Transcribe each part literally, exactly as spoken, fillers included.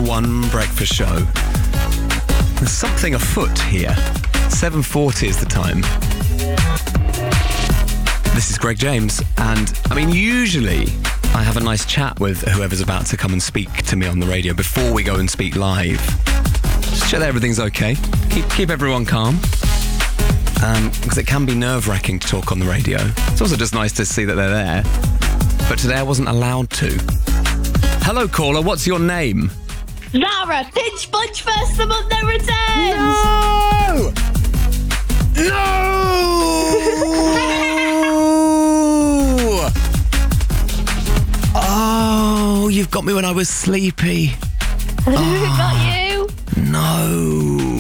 One Breakfast Show. There's something afoot here. seven forty is the time. This is Greg James, and I mean, usually I have a nice chat with whoever's about to come and speak to me on the radio before we go and speak live. Just check that everything's okay. Keep keep everyone calm. Um, because it can be nerve-wracking to talk on the radio. It's also just nice to see that they're there. But today I wasn't allowed to. Hello, caller. What's your name? Zara, Pinch Punch First the Month Never Returns! No! No! Oh, you've got me when I was sleepy. Oh. Got you. No.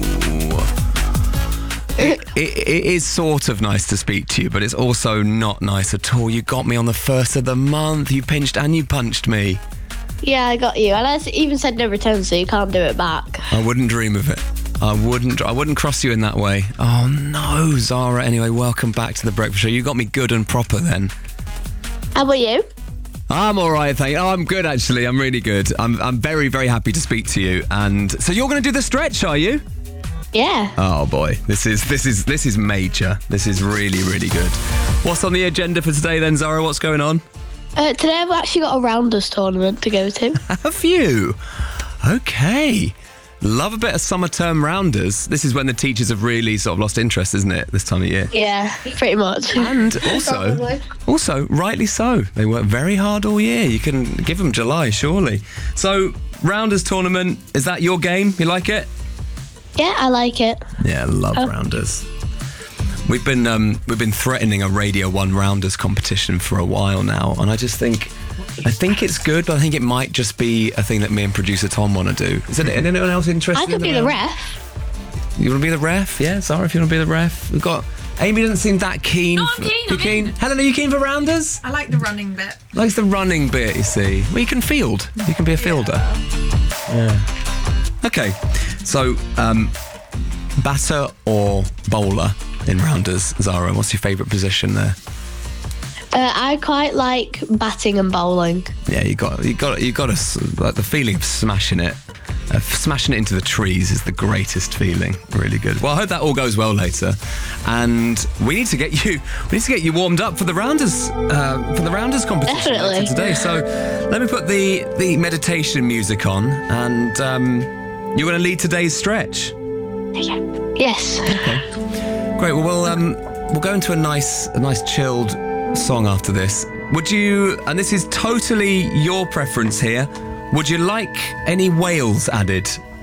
It, it, it is sort of nice to speak to you, but it's also not nice at all. You got me on the first of the month. You pinched and you punched me. Yeah, I got you. And I even said no return, so you can't do it back. I wouldn't dream of it. I wouldn't I wouldn't cross you in that way. Oh, no, Zara. Anyway, welcome back to The Breakfast Show. You got me good and proper then. How about you? I'm all right, thank you. Oh, I'm good, actually. I'm really good. I'm, I'm very, very happy to speak to you. And so you're going to do the stretch, are you? Yeah. Oh, boy. This is this is this is major. This is really, really good. What's on the agenda for today then, Zara? What's going on? Uh, today I've actually got a Rounders tournament to go to. Have you? Okay. Love a bit of summer term rounders. This is when the teachers have really sort of lost interest, isn't it, this time of year? Yeah, pretty much. And also, also, rightly so. They work very hard all year. You can give them July, surely. So, rounders tournament, is that your game? You like it? Yeah, I like it. Yeah, love Oh. rounders. We've been um, we've been threatening a Radio One rounders competition for a while now, and I just think I think it's good, but I think it might just be a thing that me and producer Tom want to do. Is there anyone else interested? I could in be the round? ref. You want to be the ref? Yeah, Zara, if you want to be the ref. We've got Amy doesn't seem that keen. No, I'm for- keen, You I'm keen? in. Helen, are you keen for rounders? I like the running bit. Likes the running bit, you see. Well, you can field. You can be a fielder. Yeah. Okay, so um, batter or bowler in rounders, Zara? What's your favourite position there? Uh, I quite like batting and bowling. Yeah, you got you got you got to like the feeling of smashing it, uh, smashing it into the trees is the greatest feeling. Really good. Well, I hope that all goes well later, and we need to get you we need to get you warmed up for the rounders uh, for the rounders competition later Definitely. today. So let me put the the meditation music on, and um, you're going to lead today's stretch. Yes. Great. Well, we'll um, we'll go into a nice a nice chilled song after this. Would you, and this is totally your preference here, would you like any whales added